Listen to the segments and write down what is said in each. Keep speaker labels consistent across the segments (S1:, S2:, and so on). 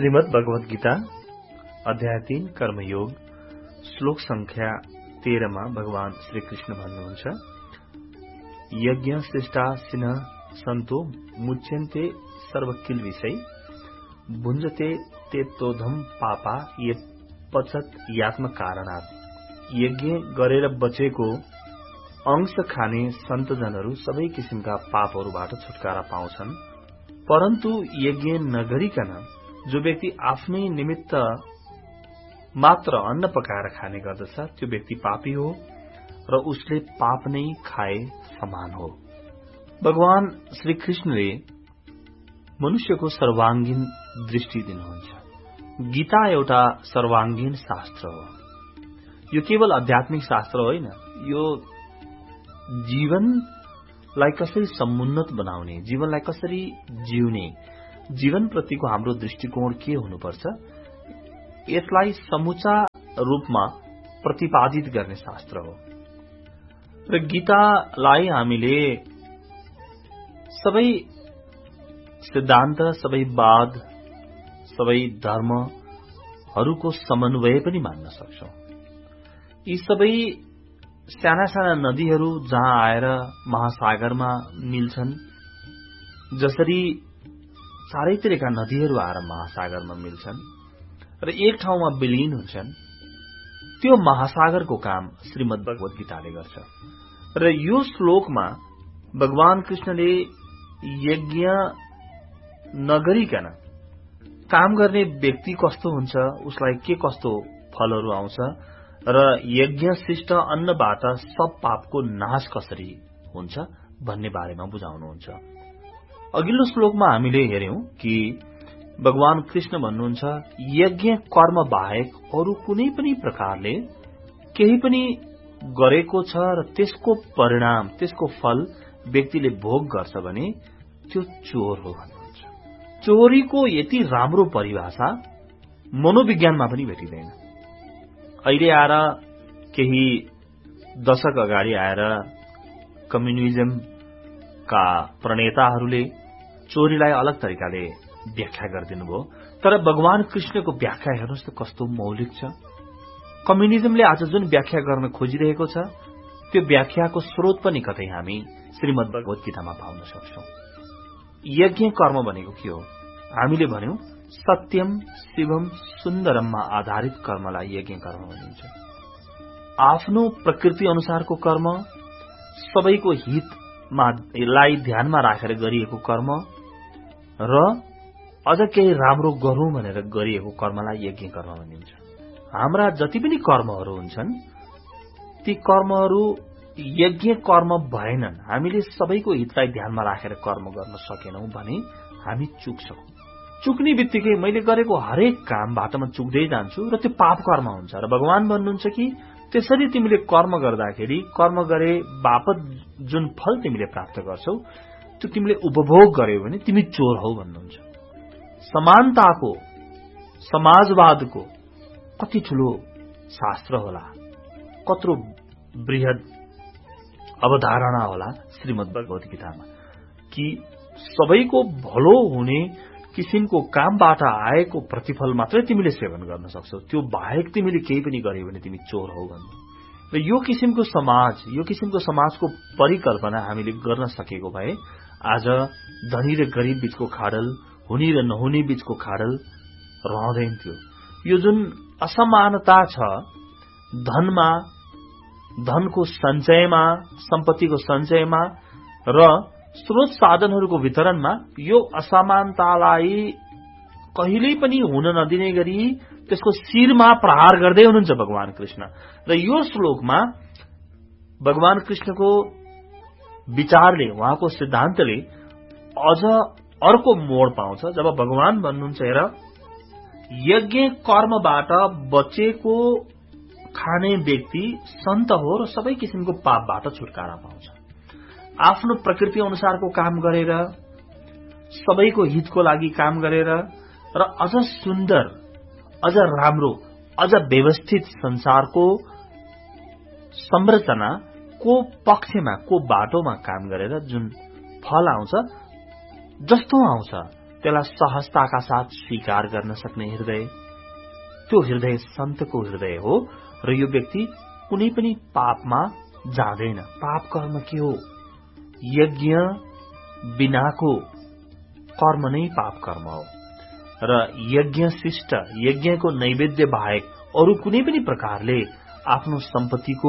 S1: श्रीमद् भगवत गीता अध्याय 3 कर्मयोग श्लोक संख्या 13 मा भगवान श्री कृष्ण भन्नुहुन्छ, यज्ञ श्रेष्ठा सिन्ह सन्तो मुच्यन्ते सर्वकिल विषय भुञ्जते तेत्तोधम पापा ये पचत यात्म कारणात्। यज्ञ गरेर बचेको अंश खाने सन्तजनहरू सबै किसिमका पापहरूबाट छुटकारा पाउँछन्, परन्तु यज्ञ नगरिकन जो व्यक्ति आफ्नै निमित्त मात्र अन्न पकाएर खाने गर्दछ त्यो व्यक्ति पापी हो र उसले पाप नै खाए समान हो। भगवान श्री कृष्णले मनुष्यको सर्वाङ्गीन दृष्टि दिनुहुन्छ। गीता एउटा सर्वाङ्गीन शास्त्र हो। यो केवल आध्यात्मिक शास्त्र होइन, यो जीवनलाई कसरी समुन्नत बनाउने, जीवनलाई कसरी जिउने, जीवन प्रतिको हाम्रो दृष्टिकोण के हुनुपर्छ, यसलाई समुचा रूपमा प्रतिपादित गर्ने शास्त्र हो। र गीतालाई हामीले सबै सिद्धान्त, सबै वाद, सबै धर्महरूको समन्वय पनि मान्न सक्छौं। यी सबै साना साना नदीहरू जहाँ आएर महासागरमा मिल्छन्, जसरी चारैतिरका नदीहरू आएर महासागरमा मिल्छन् र एक ठाउँमा विलीन हुन्छन्, त्यो महासागरको काम श्रीमद् भगवत गीताले गर्छ। र यो श्लोकमा भगवान कृष्णले यज्ञ नगरिकन काम गर्ने व्यक्ति कस्तो हुन्छ, उसलाई के कस्तो फलहरू आउँछ र यज्ञ शिष्ट अन्नबाट सब पापको नाश कसरी हुन्छ भन्ने बारेमा बुझाउनुहुन्छ। अघिल्लो श्लोकमा हामीले हेर्यौं कि भगवान कृष्ण भन्नुहुन्छ, यज्ञ कर्म बाहेक अरू कुनै पनि प्रकारले केही पनि गरेको छ र त्यसको परिणाम, त्यसको फल व्यक्तिले भोग गर्छ भने त्यो चोर हो भन्नुहुन्छ। चोरीको यति राम्रो परिभाषा मनोविज्ञानमा पनि भेटिँदैन। अहिले आएर केही दशक अगाडि आएर कम्युनिजमका प्रणेताहरूले चोरीलाई अलग तरिकाले व्याख्या गरिदिनु भयो, तर भगवान कृष्णको व्याख्या हेर्नुहोस् त कस्तो मौलिक छ। कम्युनिजमले आज जुन व्याख्या गर्न खोजिरहेको छ त्यो व्याख्याको स्रोत पनि कतै हामी श्रीमद् भगवत गीतामा पाउन सक्छौं। यज्ञ कर्म भनेको के हो? हामीले भन्यौं सत्यम शिवम सुन्दरममा आधारित कर्मलाई यज्ञ कर्म भनिन्छ। आफ्नो प्रकृति अनुसारको कर्म, सबैको हितलाई ध्यानमा राखेर गरिएको कर्म र अझ केही राम्रो गरौं भनेर गरिएको कर्मलाई यज्ञ कर्म भनिन्छ। हाम्रा जति पनि कर्महरू हुन्छन् ती कर्महरू यज्ञ कर्म भएनन्, हामीले सबैको हितलाई ध्यानमा राखेर कर्म गर्न सकेनौं भने हामी चुक्छौं। चुक्ने बित्तिकै मैले गरेको हरेक काम बाटोमा चुक्दै जान्छु र त्यो पाप कर्म हुन्छ। र भगवान भन्नुहुन्छ कि त्यसरी तिमीले कर्म गर्दाखेरि कर्म गरे बापत जुन फल तिमीले प्राप्त गर्छौ त्यो तिमीले उपभोग गर्यौ भने तिमी चोर हौ भन्नुहुन्छ। समानताको, समाजवादको कति ठूलो शास्त्र होला, कत्रो बृहत अवधारणा होला श्रीमद् भगवत गीतामा कि सबैको भलो हुने किसिमको कामबाट आएको प्रतिफल मात्रै तिमीले सेवन गर्न सक्छौ, त्यो बाहेक तिमीले केही पनि गर्यौ भने तिमी चोर हौ भन्नु। र यो किसिमको समाजको परिकल्पना हामीले गर्न सकेको भए आज धनी र गरीब बीचको खाडल, हुने र नहुने बीचको खाडल रहँदैन थियो। यो जुन असमानता छ धनमा, धनको सञ्चयमा, सम्पत्तिको सञ्चयमा र स्रोत साधनहरूको वितरणमा, यो असमानतालाई कहिल्यै पनि हुन नदिने गरी त्यसको शिरमा प्रहार गर्दै हुनुहुन्छ भगवान कृष्ण। र यो श्लोकमा भगवान कृष्णको विचारले, उहाँको सिद्धान्तले अझ अर्को मोड पाउँछ जब भगवान भन्नुहुन्छ, हेर यज्ञ कर्मबाट बचेको खाने व्यक्ति सन्त हो र सबै किसिमको पापबाट छुटकारा पाउँछ। आफ्नो प्रकृति अनुसारको काम गरेर, सबैको हितको लागि काम गरेर र अझ सुन्दर, अझ राम्रो, अझ व्यवस्थित संसारको संरचनाको पक्षमा, को बाटोमा काम गरेर जुन फल आउँछ, जस्तो आउँछ त्यसलाई सहजताका साथ स्वीकार गर्न सक्ने हृदय, त्यो हृदय सन्तको हृदय हो। र यो व्यक्ति कुनै पनि पापमा जाँदैन। पाप कर्म के हो? यज्ञ बिनाको कर्म नै पाप कर्म हो। र यज्ञ शिष्ट, यज्ञको नैवेद्य बाहेक अरू कुनै पनि प्रकारले आफ्नो सम्पत्तिको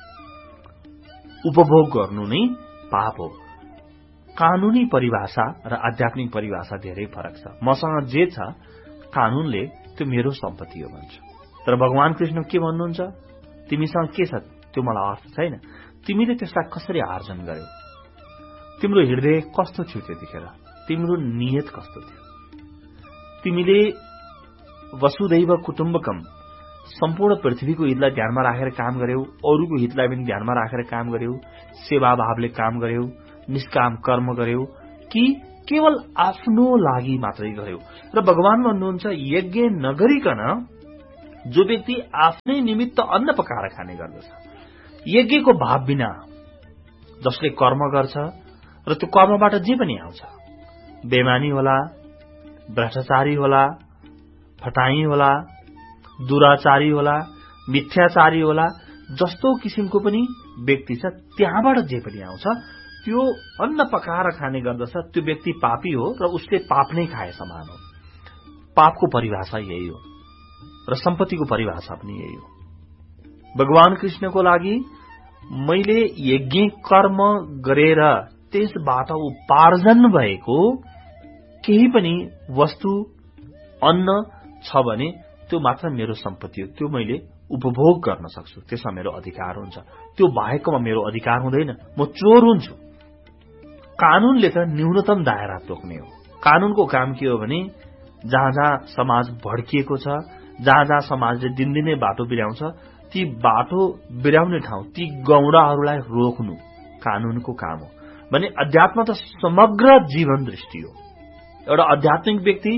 S1: उपभोग गर्नु नै पाप हो। कानूनी परिभाषा र आध्यात्मिक परिभाषा धेरै फरक छ। मसँग जे छ कानूनले त्यो मेरो सम्पत्ति हो भन्छ, तर भगवान कृष्ण के भन्नुहुन्छ? तिमीसँग के छ त्यो मलाई अर्थ छैन। तिमीले त्यसलाई कसरी आर्जन गर्यौ? तिम्रो हृदय कस्तो थियो त्यतिखेर? तिम्रो नियत कस्तो थियो? तिमीले वसुदैव कुटुम्बकम, सम्पूर्ण पृथ्वीको हितलाई ध्यानमा राखेर काम गर्यौ, अरूको हितलाई पनि ध्यानमा राखेर काम गर्यौ, सेवाभावले काम गर्यौ, निष्काम कर्म गर्यौ कि केवल आफ्नो लागि मात्रै गर्यौ? र भगवान भन्नुहुन्छ यज्ञ नगरिकन जो व्यक्ति आफ्नै निमित्त अन्न पकाएर खाने गर्दछ, यज्ञको भाव बिना जसले कर्म गर्छ र त्यो कर्मबाट जे पनि आउँछ, बेमानी होला, भ्रष्टाचारी होला, फटाई होला, दुराचारी होला, मिथ्याचारी होला, जस्तो किसिमको पनि व्यक्ति छ, त्यहाँबाट जे पनि आउँछ त्यो अन्न पकाएर खाने गर्दछ, त्यो व्यक्ति पापी हो र उसले पाप नै खाए समान हो। पापको परिभाषा यही हो र सम्पत्तिको परिभाषा पनि यही हो। भगवान कृष्णको लागि मैले यज्ञ कर्म गरेर त्यसबाट उपार्जन भएको केही पनि वस्तु अन्न छ भने त्यो मात्र मेरो सम्पत्ति हो, त्यो मैले उपभोग गर्न सक्छु, त्यसमा मेरो अधिकार हुन्छ। त्यो बाहेकमा मेरो अधिकार हुँदैन, म चोर हुन्छु। कानूनले त न्यूनतम दायरा तोक्ने हो। कानूनको काम के हो भने जहाँ जहाँ समाज भड्किएको छ, जहाँ जहाँ समाजले दिनदिनै बाटो बिराउँछ, ती बाटो बिराउने ठाउँ, ती गौडाहरूलाई रोक्नु कानूनको काम हो। भने अध्यात्म त समग्र जीवन दृष्टि हो। एउटा आध्यात्मिक व्यक्ति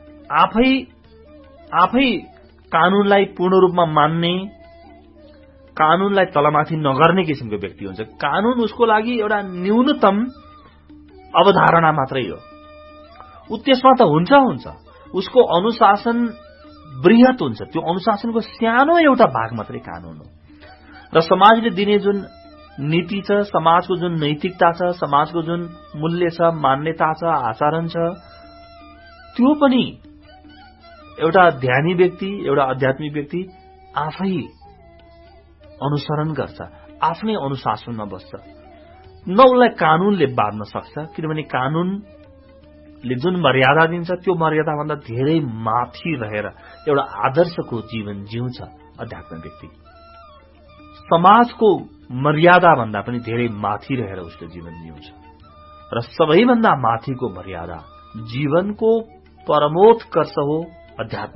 S1: आफै कानूनलाई पूर्ण रूपमा मान्ने, कानूनलाई तलमाथि नगर्ने किसिमको व्यक्ति हुन्छ। कानून उसको लागि एउटा न्यूनतम अवधारणा मात्रै हो। त्यसमा त हुन्छ, उसको अनुशासन बृहत हुन्छ, त्यो अनुशासनको सानो एउटा भाग मात्रै कानून हो। र समाजले दिने जुन नीति छ, समाजको जुन नैतिकता छ, समाजको जुन मूल्य छ, मान्यता छ, आचरण छ, त्यो पनि एउटा ध्यानी व्यक्ति, एउटा आध्यात्मिक व्यक्ति आफै अनुसरण गर्छ, आफ्नै अनुशासनमा बस्छ। न उसलाई कानूनले बाध्न सक्छ, किनभने कानूनले जुन मर्यादा दिन्छ त्यो मर्यादाभन्दा धेरै माथि रहेर एउटा आदर्शको जीवन जिउँछ आध्यात्मिक व्यक्ति। समाजको मर्यादा भन्दा पनि धेरै माथि रहेर उसले जीवन जिउँछ। र सबैभन्दा माथिको मर्यादा जीवनको परमोत्कर्ष हो अध्यात्म।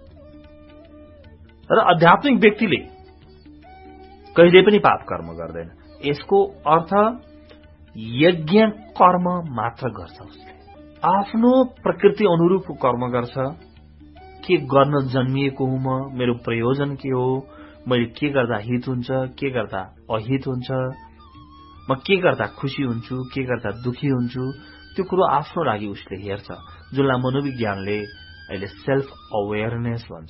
S1: र आध्यात्मिक व्यक्तिले कहिले पनि पाप कर्म गर्दैन। यसको अर्थ यज्ञ कर्म मात्र गर्छ। उसले आफ्नो प्रकृति अनुरूपको कर्म गर्छ। के गर्न जन्मिएको हुँ म, मेरो प्रयोजन के हो, मैले के गर्दा हित हुन्छ, के गर्दा अहित हुन्छ, म के गर्दा खुशी हुन्छु, के गर्दा दुखी हुन्छु, त्यो कुरो आफ्नो लागि उसले हेर्छ, जुनलाई मनोविज्ञानले अहिले सेल्फ अवेयरनेस भन्छ।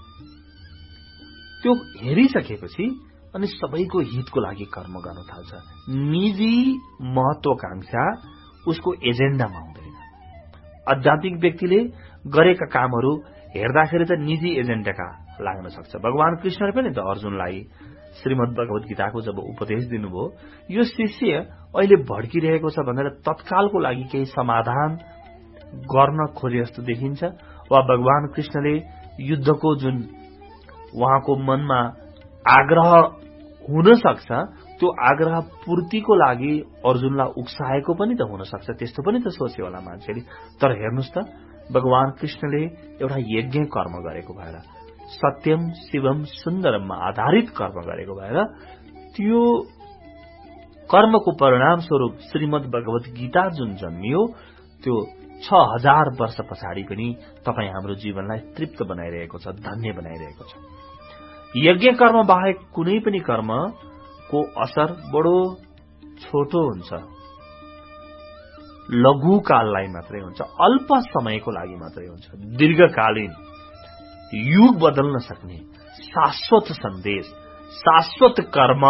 S1: त्यो हेरिसकेपछि अनि सबैको हितको लागि कर्म गर्न थाल्छ। निजी महत्वाकांक्षा उसको एजेन्डामा हुँदैन। आध्यात्मिक व्यक्तिले गरेका कामहरू हेर्दाखेरि त निजी एजेन्डाका लाग्न सक्छ। भगवान कृष्णले पनि त अर्जुनलाई श्रीमद् भगवत गीताको जब उपदेश दिनुभयो, यो शिष्य अहिले भड्किरहेको छ भनेर तत्कालको लागि केही समाधान गर्न खोजे जस्तो देखिन्छ, वा भगवान कृष्णले युद्धको जुन उहाँको मनमा आग्रह हुन सक्छ, त्यो आग्रह पूर्तिको लागि अर्जुनलाई उक्साएको पनि त हुन सक्छ। त्यस्तो पनि त सोच्यो होला मान्छेले। तर हेर्नुस् त, भगवान कृष्णले एउटा यज्ञ कर्म गरेको भएर, सत्यम शिवम सुन्दरममा आधारित कर्म गरेको भएर त्यो कर्मको परिणाम स्वरूप श्रीमद् भगवत गीता जुन जन्मियो, त्यो 6000 वर्ष पछाडि पनि तपाईँ हाम्रो जीवनलाई तृप्त बनाइरहेको छ, धन्य बनाइरहेको छ। यज्ञ कर्म बाहेक कुनै पनि कर्मको असर बडो छोटो हुन्छ। लघुकाललाई मात्रै हुन्छ, अल्प समयको लागि मात्रै हुन्छ। दीर्घकालीन युग बदल्न सक्ने शाश्वत सन्देश, शाश्वत कर्म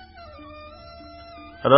S1: र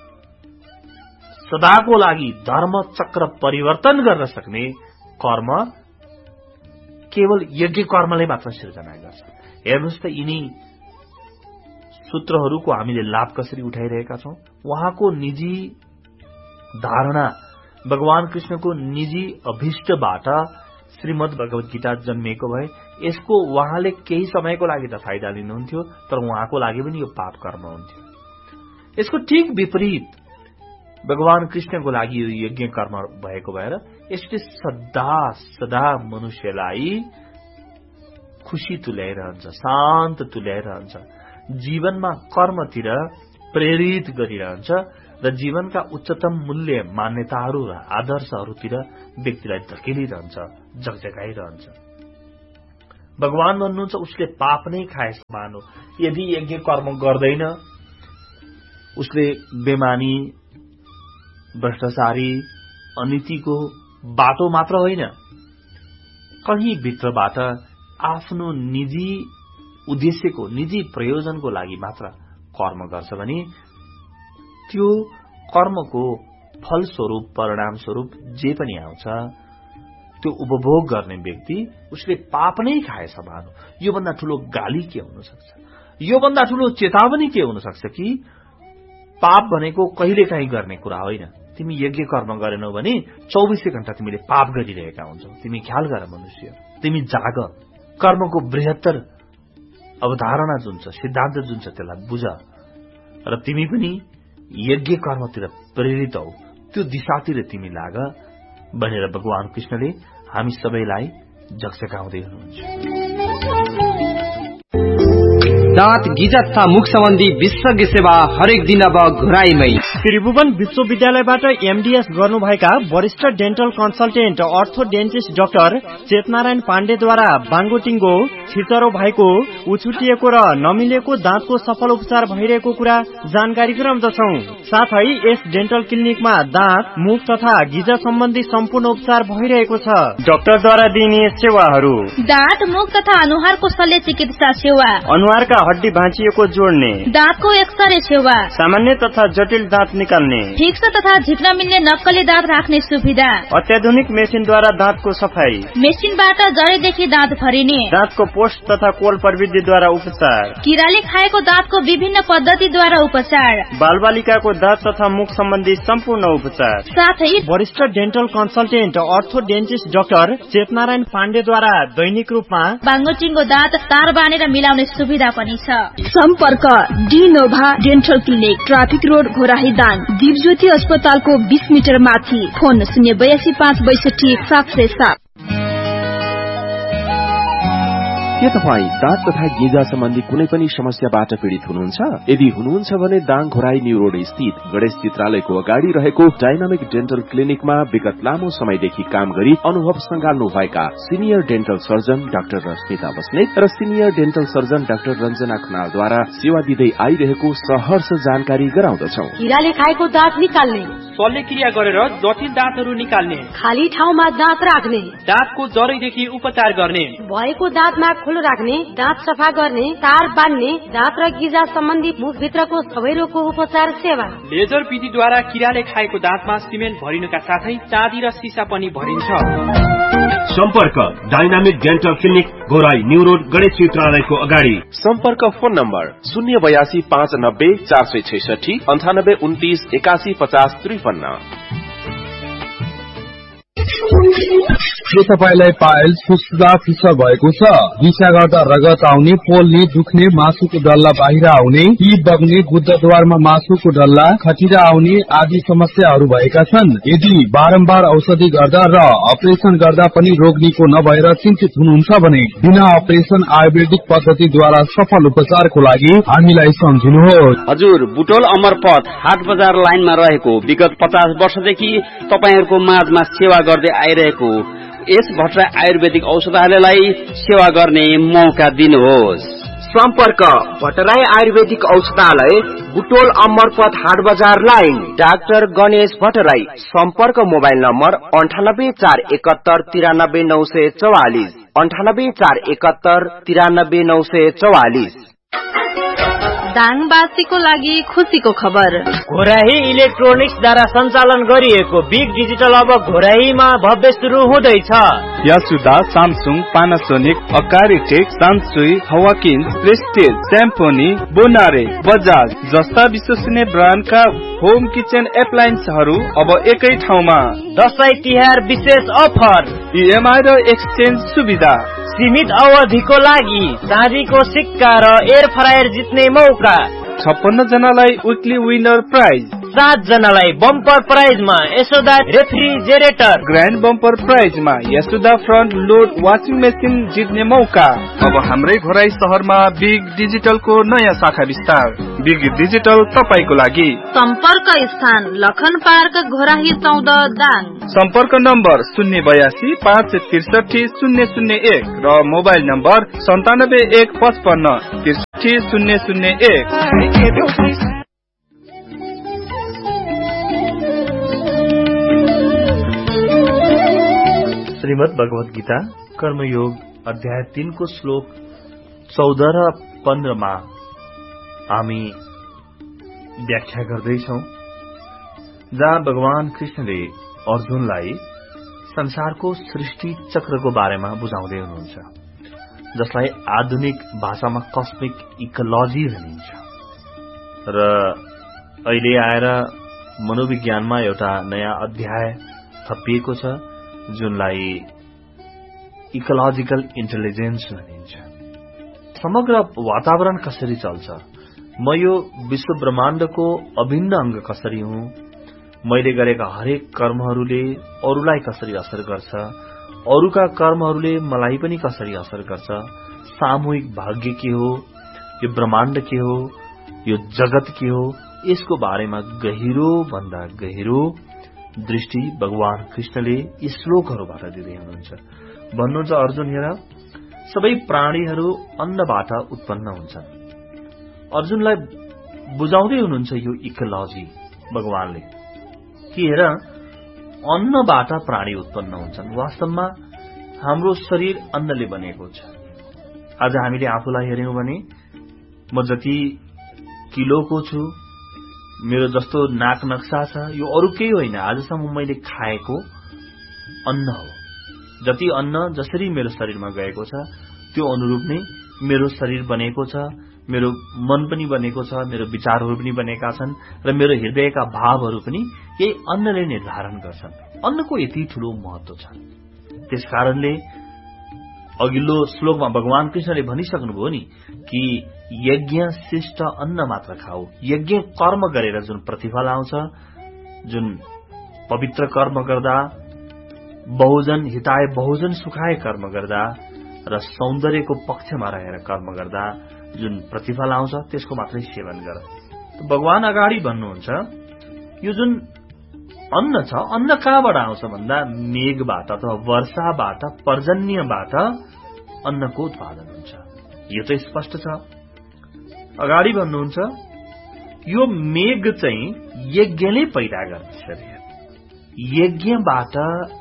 S1: सदाको लागि धर्म चक्र परिवर्तन गर्न सक्ने कर्म केवल यज्ञ कर्मले मात्र सिर्जना गर्छ। हेर्नुहोस् त यिनी सूत्रहरूको हामीले लाभ कसरी उठाइरहेका छौं। उहाँको निजी धारणा, भगवान कृष्णको निजी अभिष्टबाट श्रीमद् भगवत गीता जन्मिएको भए यसको उहाँले केही समयको लागि त फाइदा लिनुहुन्थ्यो, तर उहाँको लागि पनि यो पाप कर्म हुन्थ्यो। यसको ठीक विपरीत भगवान कृष्णको लागि यो यज्ञ कर्म भएको भएर यसले सदा सदा मनुष्यलाई खुशी तुल्याइरहन्छ, शान्त तुल्याइरहन्छ, जीवनमा कर्मतिर प्रेरित गरिरहन्छ र जीवनका उच्चतम मूल्य, मान्यताहरू र आदर्शहरूतिर व्यक्तिलाई धकेलिरहन्छ, जगजगाइरहन्छ। भगवान भन्नुहुन्छ उसले पाप नै खाए समान हो। यदि यज्ञ कर्म गर्दैन उसले बेमानी, भ्रष्टाचारी, अनीतिको बाटो मात्र होइन, कहीँ भित्रबाट आफ्नो निजी उद्देश्यको, निजी प्रयोजनको लागि मात्र कर्म गर्छ भने त्यो कर्मको फलस्वरूप, परिणाम स्वरूप जे पनि आउँछ त्यो उपभोग गर्ने व्यक्ति उसले पाप नै खाए समान हो। योभन्दा ठूलो गाली के हुन सक्छ? योभन्दा ठूलो चेतावनी के हुन सक्छ कि पाप भनेको कहिलेकाहीँ गर्ने कुरा होइन। तिमी यज्ञ कर्म गरेनौ भने 24 घण्टा तिमीले पाप गरिरहेका हुन्छौ। तिमी ख्याल गर मनुष्य, तिमी जाग, कर्मको बृहत्तर अवधारणा जुन छ, सिद्धान्त जुन छ त्यसलाई बुझ र तिमी पनि यज्ञ कर्मतिर प्रेरित हौ, त्यो दिशातिर तिमी लाग भनेर भगवान कृष्णले हामी सबैलाई जगजगाउँदै हुनुहुन्छ।
S2: दाँत, गिजा तथा मुख सम्बन्धी विशेषज्ञ सेवा हरेक दिन अब घुराईमै।
S3: त्रिभुवन विश्वविद्यालयबाट एमडीएस गर्नुभएका वरिष्ठ डेन्टल कन्सल्टेन्ट अर्थोडेन्टिस्ट डाक्टर चेतनारायण पाण्डेद्वारा बाङ्गोटिङ्गो, छितरो भएको, उछुटिएको र नमिलेको दाँतको सफल उपचार भइरहेको कुरा जानकारी गराउँदछौं। साथै यस डेन्टल क्लिनिकमा दाँत, मुख तथा गिजा सम्बन्धी सम्पूर्ण उपचार भइरहेको छ। डाक्टरद्वारा दिइने सेवाहरू:
S4: दाँत, मुख तथा अनुहारको शल्य चिकित्सा सेवा,
S3: अनुहारका हड्डी भाँचिएको जोड्ने,
S4: दाँतको एक्सरे सेवा,
S3: सामान्य तथा जटिल दाँत निकाल्ने,
S4: फिक्स तथा झिक्न मिल्ने नक्कली दाँत राख्ने सुविधा,
S3: अत्याधुनिक मेसिनद्वारा दाँतको सफाई,
S4: मेसिनबाट जडेदेखि दाँत भरिने,
S3: दाँतको पोस्ट तथा कोल प्रविधिद्वारा उपचार,
S4: किराले खाएको दाँतको विभिन्न पद्धतिद्वारा उपचार,
S3: बालबालिकाको दाँत तथा मुख सम्बन्धी सम्पूर्ण उपचार,
S4: साथै
S3: वरिष्ठ डेन्टल कन्सल्टेन्ट अर्थोडेन्टिस्ट डाक्टर चेतनारायण पाण्डेद्वारा दैनिक रूपमा
S4: बाङ्गोटिङ्गो दाँत तार बानेर मिलाउने सुविधा पनि छ।
S5: सम्पर्क डिनोभा dental clinic, traffic road, Ghorahi Dang, Dipjyoti अस्पतालको 20 मिटर माथि। फोन 082562
S6: के तपाई दाँत तथा गिजा सम्बन्धी कुनै पनि समस्याबाट पीड़ित हुनुहुन्छ? यदि हुनुहुन्छ भने दाङ घोराई न्यू रोड स्थित गणेश चित्रालयको अगाडि रहेको डाइनामिक डेन्टल क्लिनिकमा विगत लामो समयदेखि काम गरी अनुभव संगाल्नु भएका senior dental surgeon doctor Rashmita Basnet र senior dental surgeon doctor Ranjana खनालद्वारा सेवा दिँदै आइरहेको सहर्ष जानकारी गराउँदछौ।
S5: किराले खाएको दाँत निकाल्ने,
S3: शल्यक्रिया गरेर जटिल दाँतहरू निकाल्ने,
S5: खाली ठाउँमा दाँत राख्ने,
S3: दाँतको जरैदेखि उपचार गर्ने,
S5: भएको दाँतमा खुलो राख्ने, दाँत सफा गर्ने, तार बान्ने, दाँत र गिजा सम्बन्धी मुखभित्रको सबै रोगको उपचार सेवा,
S3: लेजर विधिद्वारा किराले खाएको दाँतमा सिमेन्ट भरिनुका साथै चाँदी र सिसा पनि भरिन्छ।
S7: सम्पर्क dynamic dental clinic, Ghorahi new road, Ganesh चित्रालयको अगाडि।
S6: सम्पर्क फोन नम्बर 082 590 466 98 29 81 50 53।
S8: के तपाईलाई पाइल्स, फुस्फुसा फिसर भएको छ? दिशा गर्दा रगत आउने, पोल्ने, दुख्ने, मासुको डल्ला बाहिर आउने, पी बग्ने, गुद्दाद्वारमा मासुको डल्ला, खटिरा आउने आदि समस्याहरू भएका छन्? यदि बारम्बार औषधि गर्दा र अपरेसन गर्दा पनि रोग निको नभएर चिन्तित हुनुहुन्छ भने बिना अपरेसन आयुर्वेदिक पद्धतिद्वारा सफल उपचारको लागि हामीलाई सम्झिनुहोस्।
S9: हजुर, बुटोल अमरपथ हाट बजार लाइनमा रहेको विगत 50 वर्षदेखि तपाईहरूको माझमा सेवा गर्दै आइरहेको यस भट्टराई आयुर्वेदिक औषधालयलाई सेवा गर्ने मौका दिनुहोस्।
S2: सम्पर्क भट्टराई आयुर्वेदिक औषधालय, बुटोल अमरपथ हाट बजार लाइन, डाक्टर गणेश भट्टराई। सम्पर्क मोबाइल नम्बर 9841793944, 9841793944।
S4: दाङवासीको लागि खुसीको खबर।
S3: घोराही इलेक्ट्रोनिक्सद्वारा सञ्चालन गरिएको बिग डिजिटल अब घोराहीमा भव्य सुरु हुँदैछ।
S8: यासुदा, Samsung, Panasonic, अकारी take, सान्सुई, हवाकिन, prestige, स्याम्पोनी, बोनारे, Bajaj जस्ता विश्वसनीय ब्रान्डका होम किचन एप्लायन्सहरू अब एकै ठाउँमा।
S3: दशैं तिहार विशेष अफर,
S8: इएमआई र एक्सचेन्ज सुविधा,
S3: सीमित अवधिको लागि चाँदीको सिक्का र एयर फ्रायर जित्ने मौका।
S8: 56 जनालाई विकली विनर प्राइज,
S3: 7 जनालाई bumper प्राइजमा Yashoda refrigerator,
S8: grand bumper प्राइजमा Yashoda front load washing machine जित्ने मौका। अब हाम्रै घोराई शहरमा बिग डिजिटलको नयाँ शाखा विस्तार। बिग डिजिटल तपाईको लागि।
S4: सम्पर्क स्थान लखन पार्क घोराही 14 दाङ।
S8: सम्पर्क नम्बर 082 563 001 र मोबाइल नम्बर 97155 63001।
S1: श्रीमद् भगवत गीता कर्मयोग अध्याय 3 को श्लोक 14 र 15 हामी व्याख्या गर्दैछौ, जहाँ भगवान कृष्णले अर्जुनलाई संसारको सृष्टि चक्रको बारेमा बुझाउँदै हुनुहुन्छ, जसलाई आधुनिक भाषामा कस्मिक इकोलोजी भनिन्छ। र अहिले आएर मनोविज्ञानमा एउटा नयाँ अध्याय थपिएको छ, जुनलाई इकोलोजिकल इन्टेलिजेन्स भनिन्छ। समग्र वातावरण कसरी चल्छ, म यो विश्व ब्रह्माण्डको अभिन्न अंग कसरी हुँ, मैले गरेका हरेक कर्महरूले अरूलाई कसरी असर गर्छ, अरूका कर्महरूले मलाई पनि कसरी असर गर्छ, सामूहिक भाग्य के हो, यो ब्रह्माण्ड के हो, यो जगत के हो, यसको बारेमा गहिरो भन्दा गहिरो दृष्टि भगवान कृष्णले यी श्लोकहरूबाट दिँदै हुनुहुन्छ। भन्नुहुन्छ, अर्जुन हेर, सबै प्राणीहरू अन्नबाट उत्पन्न हुन्छन्। अर्जुनलाई बुझाउँदै हुनुहुन्छ यो इकोलोजी भगवानले कि हेर, अन्नबाट प्राणी उत्पन्न हुन्छन्। वास्तवमा हाम्रो शरीर अन्नले बनेको छ। आज हामीले आफूलाई हेर्यौं भने म जति किलोको छु, मेरो जस्तो नाक नक्सा छ, यो अरू केही होइन, आजसम्म मैले खाएको अन्न हो। जति अन्न जसरी मेरो शरीरमा गएको छ, त्यो अनुरूप नै मेरो शरीर बनेको छ, मेरो मन पनि बनेको छ, मेरो विचारहरू पनि बनेका छन् र मेरो हृदयका भावहरू पनि यही अन्नले निर्धारण गर्छन्। अन्नको यति ठूलो महत्व छ। त्यसकारणले अघिल्लो श्लोकमा भगवान कृष्णले भनिसक्नुभयो नि कि यज्ञ शिष्ट अन्न मात्र खाऊ। यज्ञ कर्म गरेर जुन प्रतिफल आउँछ, जुन पवित्र कर्म गर्दा, बहुजन हिताय बहुजन सुखाय कर्म गर्दा र सौन्दर्यको पक्षमा रहेर कर्म गर्दा जुन प्रतिफल आउँछ, त्यसको मात्रै सेवन गर। भगवान अगाडि भन्नुहुन्छ, यो जुन अन्न छ, अन्न कहाँबाट आउँछ भन्दा मेघबाट अथवा वर्षाबाट, पर्जन्यबाट अन्नको उत्पादन हुन्छ। यो त स्पष्ट छ। अगाडि भन्नुहुन्छ, यो मेघ चाहिँ यज्ञले पैदा गर्दछ अरे, यज्ञबाट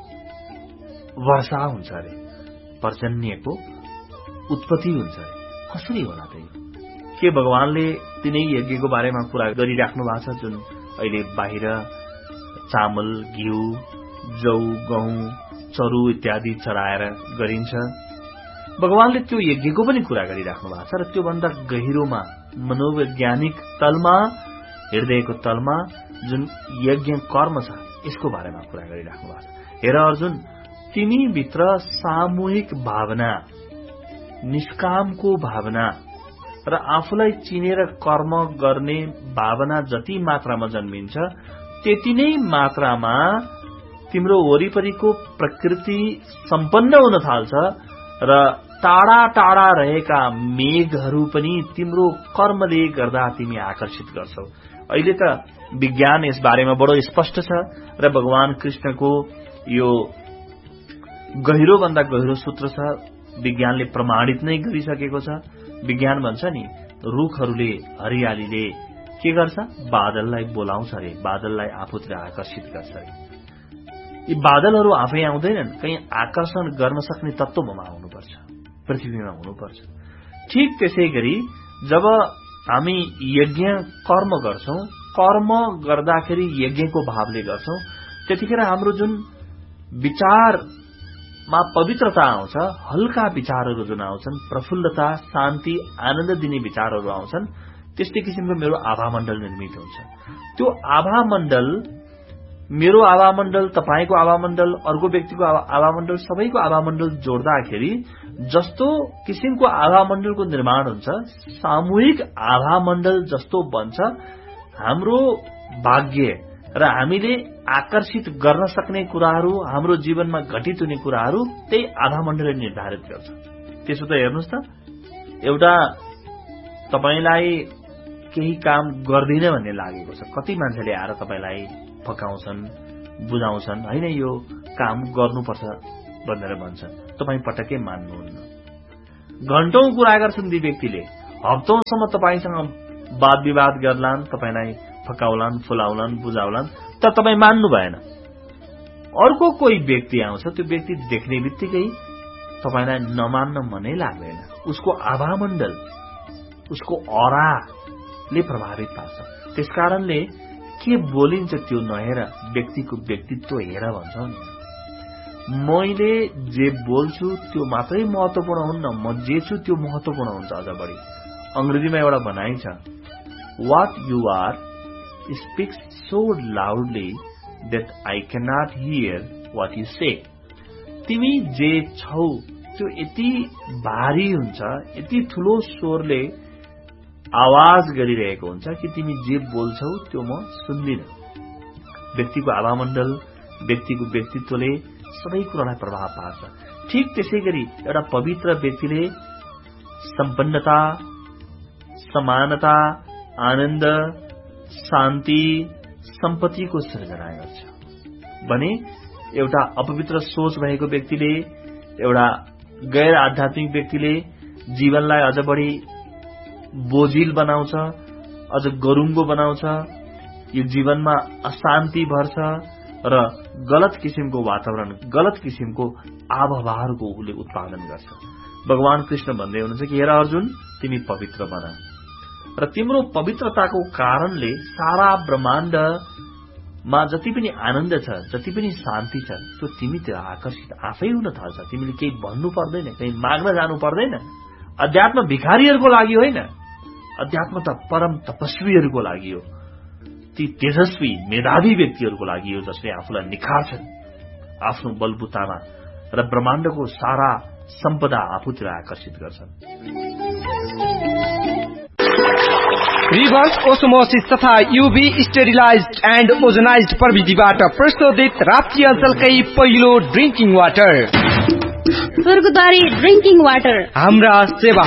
S1: वर्षा हुन्छ अरे, पर्जन्यको उत्पत्ति हुन्छ अरे। कसरी होला त? के भगवानले तिनै यज्ञको बारेमा कुरा गरिराख्नु भएको छ, जुन अहिले बाहिर चामल, घिउ, जौ, गहुँ, चरु इत्यादि चढाएर गरिन्छ? भगवानले त्यो यज्ञको पनि कुरा गरिराख्नु भएको छ र त्योभन्दा गहिरोमा, मनोवैज्ञानिक तलमा, हृदयको तलमा जुन यज्ञ कर्म छ, यसको बारेमा कुरा गरिराख्नु भएको छ। हेर अर्जुन, तिमी भित्र सामूहिक भावना, निष्कामको भावना र आफूलाई चिनेर कर्म गर्ने भावना जति मात्रामा जन्मिन्छ, त्यति नै मात्रामा तिम्रो वरिपरिको प्रकृति सम्पन्न हुन थाल्छ र टाढा टाढा रहेका मेघहरू पनि तिम्रो कर्मले गर्दा तिमी आकर्षित गर्छौ। अहिले त विज्ञान यस बारेमा बडो स्पष्ट छ र भगवान कृष्णको यो गहिरो भन्दा गहिरो सूत्र छ, विज्ञानले प्रमाणित नै गरिसकेको छ विज्ञान भन्छ नि रुखहरूले हरियालीले के गर्छ बादललाई बोलाउँछ अरे बादललाई आफूतिर आकर्षित गर्छ अरे यी बादलहरू आफै आउँदैनन् कहीं आकर्षण गर्न सक्ने तत्त्वमा आउनुपर्छ पृथ्वीमा हुनुपर्छ ठीक त्यसै गरी जब हामी यज्ञ कर्म गर्छौं कर्म गर्दाखेरि यज्ञको भावले गर्छौं त्यतिखेर हाम्रो जुन विचारमा पवित्रता आउँछ हल्का विचारहरू जुन आउँछन् प्रफुल्लता शान्ति आनन्द दिने विचारहरू आउँछन् त्यस्तै किसिमको मेरो आभामण्डल निर्मित हुन्छ त्यो आभामण्डल मेरो आभामण्डल तपाईको आभामण्डल अर्को व्यक्तिको आभामण्डल सबैको आभामण्डल जोड्दाखेरि जस्तो किसिमको आभामण्डलको निर्माण हुन्छ सामूहिक आभामण्डल जस्तो बन्छ हाम्रो भाग्य र हामीले आकर्षित गर्न सक्ने कुराहरू हाम्रो जीवनमा घटित हुने कुराहरू त्यही आभामण्डलले निर्धारित गर्छ त्यसो त हेर्नुस् त एउटा तपाईलाई केही काम गर्दिन भन्ने लागेको छ कति मान्छेले आएर तपाईलाई फकाउँछन् बुझाउँछन् हैन यो काम गर्नुपर्छ भनेर भन्छन् तपाई पटक्कै मान्नुहुन्न घण्टौं कुरा गर्छन् ती व्यक्तिले हप्तौंसम्म तपाईसँग वाद विवाद गर्लान् तपाईलाई फकाउलान् फुलाउलान् बुझाउलान् तर तपाई मान्नु भएन अर्को कोही व्यक्ति आउँछ त्यो व्यक्ति देख्ने बित्तिकै तपाईलाई नमान्न मनै लाग्दैन उसको आभामण्डल उसको औराले प्रभावित पार्छ त्यसकारणले के बोलिन्छ त्यो नहेर व्यक्तिको व्यक्तित्व हेर भन्छौ नि मैले जे बोल्छु त्यो मात्रै महत्त्वपूर्ण हुन्न म जे छु त्यो महत्त्वपूर्ण हुन्छ अझ बढी अंग्रेजीमा एउटा भनाइ छ what you are speaks so loudly that I cannot hear what you say तिमी जे छौ त्यो यति भारी हुन्छ यति ठूलो स्वरले आवाज गरिरहेको हुन्छ कि तिमी जे बोल्छौ त्यो म सुन्दिन व्यक्तिको आभामण्डल व्यक्तिको व्यक्तित्वले सबै कुरालाई प्रभाव पार्छ ठीक त्यसैगरी एउटा पवित्र व्यक्तिले सम्पन्नता समानता आनन्द शान्ति सम्पत्तिको सृजना गर्छ भने एउटा अपवित्र सोच भएको व्यक्तिले एउटा गैर आध्यात्मिक व्यक्तिले जीवनलाई अझ बढी बोझिल बनाउँछ अझ गरुङ्गो बनाउँछ यो जीवनमा अशान्ति भर्छ र गलत किसिमको वातावरण गलत किसिमको आभावहरूको उसले उत्पादन गर्छ भगवान कृष्ण भन्दै हुनुहुन्छ कि हेर अर्जुन तिमी पवित्र बना र तिम्रो पवित्रताको कारणले सारा ब्रह्माण्डमा जति पनि आनन्द छ जति पनि शान्ति छ त्यो तिमीतिर आकर्षित आफै हुन थाल्छ तिमीले केही भन्नु पर्दैन कहीँ माग्न जानु पर्दैन अध्यात्म भिखारीहरूको लागि होइन अध्यात्म त परम तपस्वीहरूको लागि हो ती तेजस्वी मेधावी व्यक्तिहरूको लागि हो जसले आफूलाई निखार्छन् आफ्नो बलबुतामा र ब्रह्माण्डको सारा सम्पदा आफूतिर आकर्षित गर्छन्
S2: रिभर्स ओस्मोसिस तथा यूभी स्टेरिलाइज्ड एन्ड ओजोनाइज्ड प्रविधिबाट प्रशोधित राप्ती अञ्चलकै पहिलो ड्रिंकिङ वाटर
S4: स्वर्गद्वारी ड्रिंकिङ वाटर
S2: हाम्रा सेवा